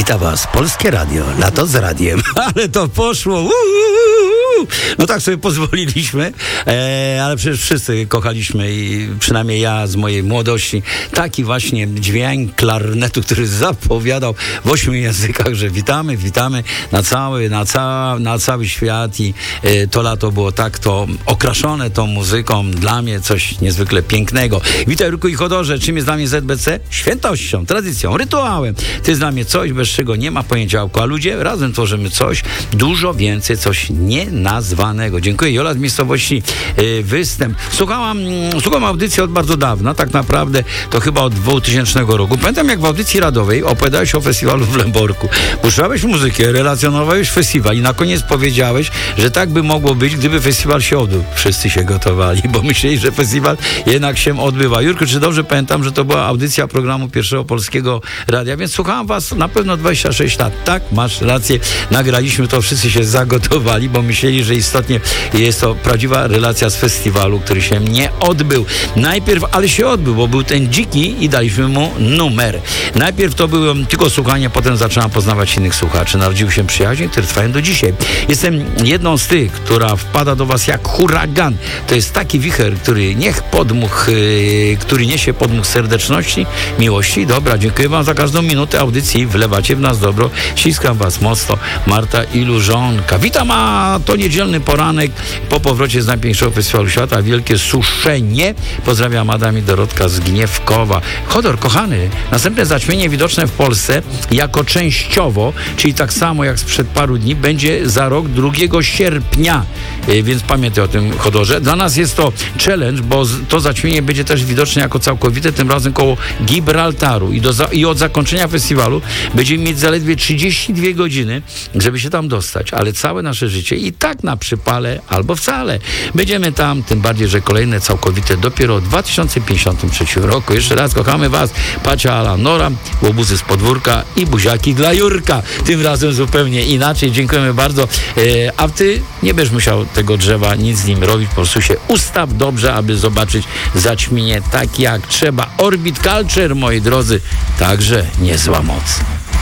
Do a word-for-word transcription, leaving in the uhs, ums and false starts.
Wita was Polskie Radio, lato z radiem. Ale to poszło. Uuu. No tak sobie pozwoliliśmy, e, ale przecież wszyscy kochaliśmy i przynajmniej ja z mojej młodości taki właśnie dźwięk klarnetu, który zapowiadał w ośmiu językach, że witamy, witamy na cały, na, ca, na cały świat i e, to lato było tak to okraszone tą muzyką. Dla mnie coś niezwykle pięknego. Witaj, Jurku i Chodorze. Czym jest dla mnie Z B C? Świętością, tradycją, rytuałem. To jest dla mnie coś, bez czego nie ma poniedziałku, a ludzie razem tworzymy coś dużo więcej, coś nienazwanego. Dziękuję. Jola z miejscowości y, Występ. Słuchałam, słuchałam audycji od bardzo dawna, tak naprawdę to chyba od dwutysięcznego roku. Pamiętam, jak w audycji radowej opowiadałeś o festiwalu w Lęborku. Puszczałeś muzykę, relacjonowałeś festiwal i na koniec powiedziałeś, że tak by mogło być, gdyby festiwal się odbył. Wszyscy się gotowali, bo myśleli, że festiwal jednak się odbywa. Jurku, czy dobrze pamiętam, że to była audycja programu Pierwszego Polskiego Radia, więc słuchałam was na pewno dwadzieścia sześć lat. Tak, masz rację. Nagraliśmy to, wszyscy się zagotowali, bo myśleli, że istotnie jest to prawdziwa relacja z festiwalu, który się nie odbył. Najpierw, ale się odbył, bo był ten dziki i daliśmy mu numer. Najpierw to było tylko słuchanie, potem zaczęłam poznawać innych słuchaczy. Narodziły się przyjaźnie, które trwają do dzisiaj. Jestem jedną z tych, która wpada do was jak huragan. To jest taki wicher, który niech podmuch, yy, który niesie podmuch serdeczności, miłości. Dobra, dziękuję wam za każdą minutę audycji. Wlewacie w nas dobro. Ściskam was mocno. Marta Ilużonka. Witam, a to niedzielny poranek po powrocie z najpiękniejszego festiwalu świata. Wielkie suszenie. Pozdrawiam Adam i Dorotka z Gniewkowa. Chodor, kochany, następne zaćmienie widoczne w Polsce jako częściowo, czyli tak samo jak sprzed paru dni, będzie za rok drugiego sierpnia. Yy, więc pamiętaj o tym, Chodorze. Dla nas jest to challenge, bo to zaćmienie będzie też widoczne jako całkowite, tym razem koło Gibraltaru. I, do za- i od zakończenia festiwalu będziemy mieć zaledwie trzydzieści dwie godziny, żeby się tam dostać. Ale całe nasze życie i tak na przypale albo wcale. Będziemy tam, tym bardziej, że kolejne całkowite dopiero w dwa tysiące pięćdziesiątym trzecim roku. Jeszcze raz kochamy was. Pacia Ala Nora, łobuzy z podwórka i buziaki dla Jurka. Tym razem zupełnie inaczej. Dziękujemy bardzo. E, a ty nie będziesz musiał tego drzewa nic z nim robić. Po prostu się ustaw dobrze, aby zobaczyć zaćmienie tak jak trzeba. Orbit Culture, moi drodzy, także niezła moc.